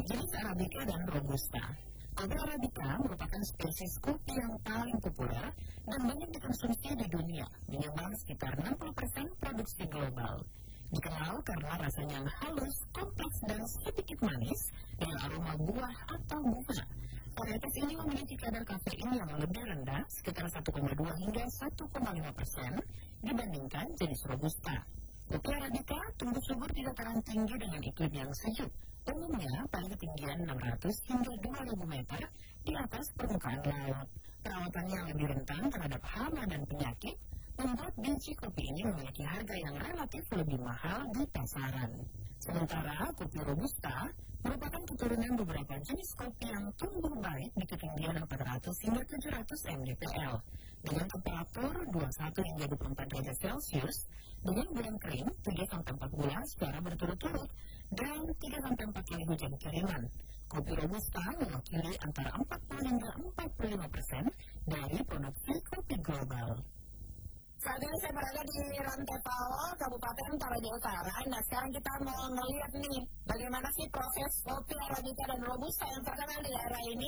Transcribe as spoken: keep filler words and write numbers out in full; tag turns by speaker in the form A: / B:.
A: jenis Arabica dan Robusta. Kopi Arabica merupakan spesies kopi yang paling populer dan banyak dikonsumsi di dunia, menyumbang sekitar enam puluh persen produksi global. Dikenal karena rasanya yang halus, kompleks, dan sedikit manis dengan aroma buah atau bunga. Varietas ini memiliki kadar kafein yang lebih rendah, sekitar satu koma dua hingga satu koma lima persen dibandingkan jenis Robusta. Kopi Arabica tumbuh subur di dataran tinggi dengan iklim yang sejuk, umumnya pada ketinggian enam ratus hingga dua ribu meter di atas permukaan laut. Perawatannya yang lebih rentan terhadap hama dan penyakit membuat biji kopi ini memiliki harga yang relatif lebih mahal di pasaran. Sementara kopi Robusta merupakan keturunan beberapa jenis kopi yang tumbuh baik di ketinggian empat ratus hingga tujuh ratus mdpl dengan temperatur dua puluh satu hingga dua puluh empat derajat Celcius dengan bulan kering tiga sampai empat bulan secara berturut-turut dan tiga sampai empat kali hujan kiriman. Kopi Robusta mewakili antara empat puluh hingga empat puluh lima persen dari produksi kopi global.
B: Saat ini saya berada di Rontepalo, Kabupaten Toraja Utara. Nah, sekarang kita mau melihat nih bagaimana sih proses kopi Arabica dan Robusta yang terkenal di daerah ini